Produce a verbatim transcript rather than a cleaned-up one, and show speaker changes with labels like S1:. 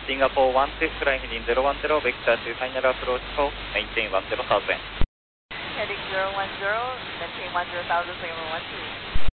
S1: Singapore one two flying heading zero one zero, vector to final approach for maintain one zero thousand.
S2: Heading zero one zero, maintain one zero thousand, Singapore one two.